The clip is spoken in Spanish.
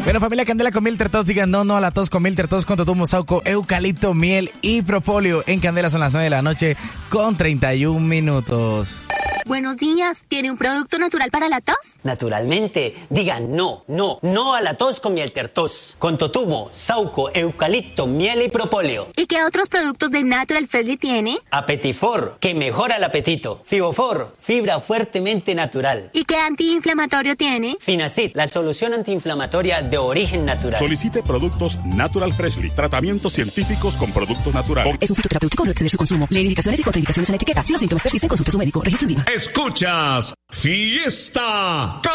Bueno, familia, candela con Milter Tos. Digan no a la tos con Milter Tos con totumo, sauco, eucalipto, miel y propóleo. En Candela son las 9 de la noche con 31 minutos. Buenos días. ¿Tiene un producto natural para la tos? Naturalmente. Digan no a la tos con Milter Tos. Con totumo, sauco, eucalipto, miel y propóleo. ¿Y qué otros productos de Natural Freshly tiene? Apetifor, que mejora el apetito. Fibofor, fibra fuertemente natural. ¿Y qué antiinflamatorio tiene? Finacid, la solución antiinflamatoria de origen natural. Solicite productos Natural Freshly. Tratamientos científicos con productos naturales. Es un fitoterapéutico, no exceder su consumo. Lee indicaciones y contraindicaciones en la etiqueta. Si los síntomas persisten, consulte a su médico. Registro INVIMA. Escuchas Fiesta